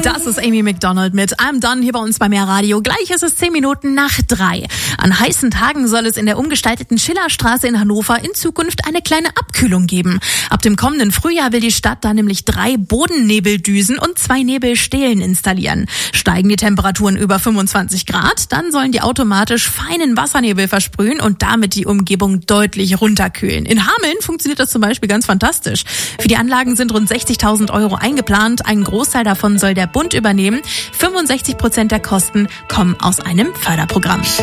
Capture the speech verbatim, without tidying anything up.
Das ist Amy Macdonald mit I'm Done hier bei uns bei Mehr Radio. Gleich ist es zehn Minuten nach drei. An heißen Tagen soll es in der umgestalteten Schillerstraße in Hannover in Zukunft eine kleine Abkühlung geben. Ab dem kommenden Frühjahr will die Stadt da nämlich drei Bodennebeldüsen und zwei Nebelstelen installieren. Steigen die Temperaturen über fünfundzwanzig Grad, dann sollen die automatisch feinen Wassernebel versprühen und damit die Umgebung deutlich runterkühlen. In Hameln funktioniert das zum Beispiel ganz fantastisch. Für die Anlagen sind rund sechzigtausend Euro eingeplant. Ein Großteil davon soll der Bund übernehmen. fünfundsechzig Prozent der Kosten kommen aus einem Förderprogramm.